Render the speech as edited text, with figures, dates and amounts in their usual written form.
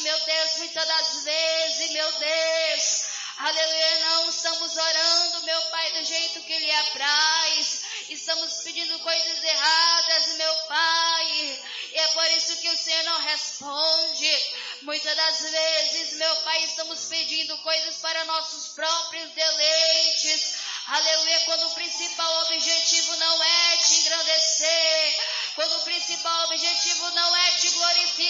meu Deus, muitas das vezes, meu Deus, aleluia, não estamos orando, meu Pai, do jeito que lhe apraz. Estamos pedindo coisas erradas, meu Pai. E é por isso que o Senhor não responde. Muitas das vezes, meu Pai, estamos pedindo coisas para nossos próprios deleites. Aleluia, quando o principal objetivo não é te engrandecer. Quando o principal objetivo não é te glorificar.